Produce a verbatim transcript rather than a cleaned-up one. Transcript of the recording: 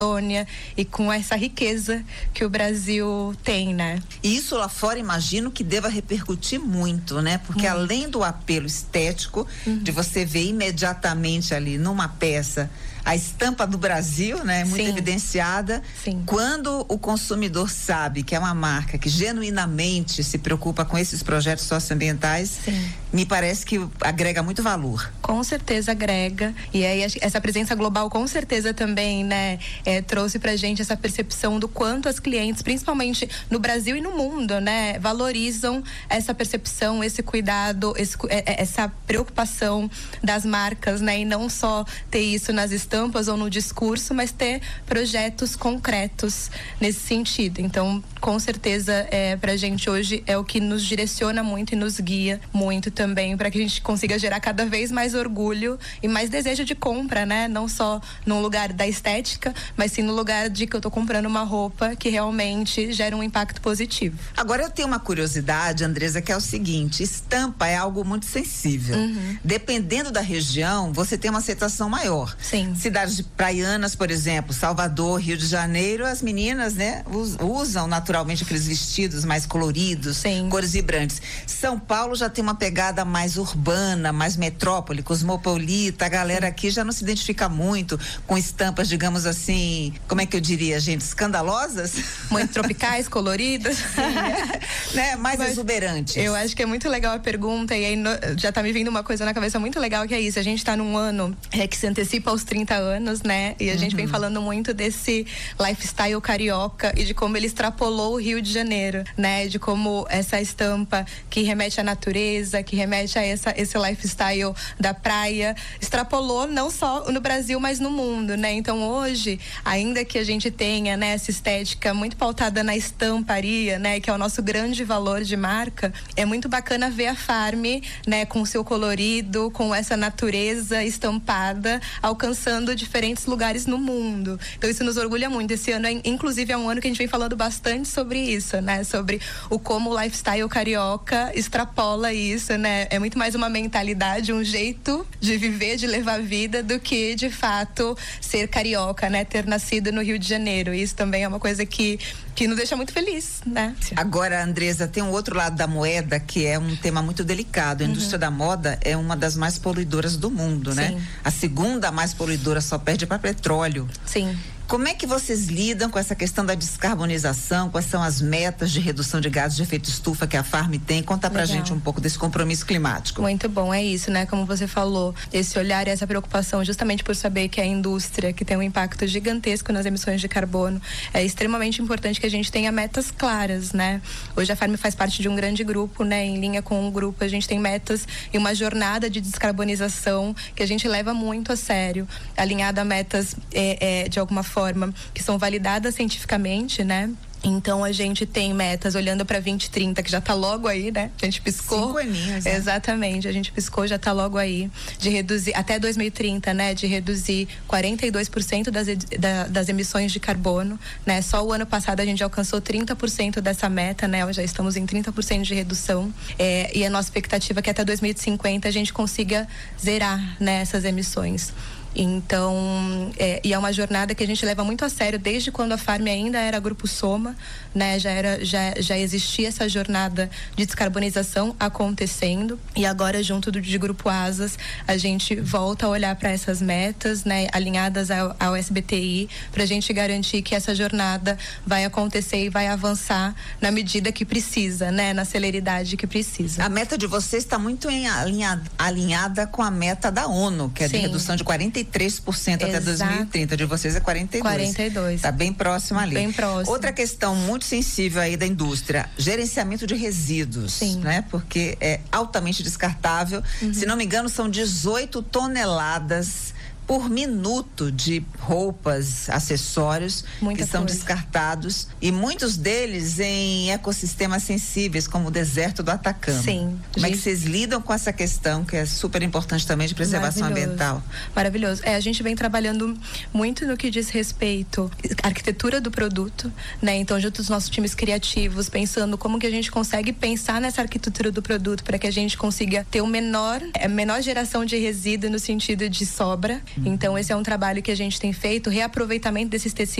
e com essa riqueza que o Brasil tem, né? E isso lá fora, imagino que deva repercutir muito, né? Porque uhum. além do apelo estético, uhum. de você ver imediatamente ali numa peça a estampa do Brasil, né? Muito Sim. evidenciada. Sim. Quando o consumidor sabe que é uma marca que genuinamente se preocupa com esses projetos socioambientais, Sim. me parece que agrega muito valor. Com certeza agrega. E aí essa presença global com certeza também, né? É, trouxe pra gente essa percepção do quanto as clientes, principalmente no Brasil e no mundo, né? Valorizam essa percepção, esse cuidado, esse, essa preocupação das marcas, né? E não só ter isso nas estampas ou no discurso, mas ter projetos concretos nesse sentido. Então, com certeza, é, pra gente hoje é o que nos direciona muito e nos guia muito também, para que a gente consiga gerar cada vez mais orgulho e mais desejo de compra, né? Não só no lugar da estética, mas sim no lugar de que eu tô comprando uma roupa que realmente gera um impacto positivo. Agora eu tenho uma curiosidade, Andresa, que é o seguinte: estampa é algo muito sensível. Uhum. Dependendo da região, você tem uma aceitação maior. Sim. Cidades de praianas, por exemplo, Salvador, Rio de Janeiro, as meninas, né, usam naturalmente aqueles vestidos mais coloridos, Sim. cores vibrantes. São Paulo já tem uma pegada mais urbana, mais metrópole, cosmopolita. A galera aqui já não se identifica muito com estampas, digamos assim, como é que eu diria, gente, escandalosas? Muito tropicais, coloridas. Sim, né? Mais Mas exuberantes. Eu acho que é muito legal a pergunta, e aí no, já tá me vindo uma coisa na cabeça muito legal, que é isso: a gente tá num ano é, que se antecipa aos trinta anos, né? E a uhum. gente vem falando muito desse lifestyle carioca e de como ele extrapolou o Rio de Janeiro, né? De como essa estampa que remete à natureza, que remete a essa, esse lifestyle da praia, extrapolou não só no Brasil, mas no mundo, né? Então hoje, ainda que a gente tenha, né, essa estética muito pautada na estamparia, né, que é o nosso grande valor de marca, é muito bacana ver a Farm, né, com o seu colorido, com essa natureza estampada, alcançando diferentes lugares no mundo. Então isso nos orgulha muito. Esse ano, é, inclusive, é um ano que a gente vem falando bastante sobre isso, né? Sobre o como o lifestyle carioca extrapola isso, né? É muito mais uma mentalidade, um jeito de viver, de levar a vida, do que, de fato, ser carioca, né? Ter nascido no Rio de Janeiro. Isso também é uma coisa que, que nos deixa muito feliz, né? Agora, Andresa, tem um outro lado da moeda que é um tema muito delicado. A uhum. indústria da moda é uma das mais poluidoras do mundo, né? Sim. A segunda mais poluidora, só perde para petróleo. Sim. Como é que vocês lidam com essa questão da descarbonização? Quais são as metas de redução de gases de efeito estufa que a Farm tem? Conta pra Legal. gente um pouco desse compromisso climático. Muito bom, é isso, né? Como você falou, esse olhar e essa preocupação, justamente por saber que a indústria, que tem um impacto gigantesco nas emissões de carbono, é extremamente importante que a gente tenha metas claras, né? Hoje a Farm faz parte de um grande grupo, né? Em linha com o grupo, a gente tem metas e uma jornada de descarbonização que a gente leva muito a sério, alinhada a metas é, é, de alguma forma que são validadas cientificamente, né? Então a gente tem metas olhando para vinte e trinta, que já está logo aí, né? A gente piscou. Cinco aninhos, né? Exatamente, a gente piscou, já está logo aí, de reduzir até dois mil e trinta, né? De reduzir quarenta e dois por cento das, da, das emissões de carbono, né? Só o ano passado a gente alcançou trinta por cento dessa meta, né? Já estamos em trinta por cento de redução, é, e a nossa expectativa é que até dois mil e cinquenta a gente consiga zerar, né, essas emissões. Então, é, e é uma jornada que a gente leva muito a sério desde quando a Farm ainda era Grupo Soma, né? Já era, já, já existia essa jornada de descarbonização acontecendo, e agora junto do de Grupo Asas a gente volta a olhar para essas metas, né? Alinhadas ao, ao S B T I, para a gente garantir que essa jornada vai acontecer e vai avançar na medida que precisa, né? Na celeridade que precisa. A meta de vocês está muito em alinhada, alinhada com a meta da ONU, que é de Sim. redução de quarenta e três por cento até dois mil e trinta, de vocês é quarenta e dois. quarenta e dois. Tá bem próximo ali. Bem próximo. Outra questão muito sensível aí da indústria, gerenciamento de resíduos, Sim. né? Porque é altamente descartável. Uhum. Se não me engano, são dezoito toneladas por minuto de roupas, acessórios Muita que são coisa. descartados, e muitos deles em ecossistemas sensíveis, como o deserto do Atacama. Sim. Como é que vocês lidam com essa questão, que é super importante também, de preservação ambiental? Maravilhoso. É, a gente vem trabalhando muito no que diz respeito à arquitetura do produto, né? Então, junto dos nossos times criativos, pensando como que a gente consegue pensar nessa arquitetura do produto para que a gente consiga ter o menor, a menor geração de resíduo no sentido de sobra, Então esse é um trabalho que a gente tem feito, reaproveitamento desses tecidos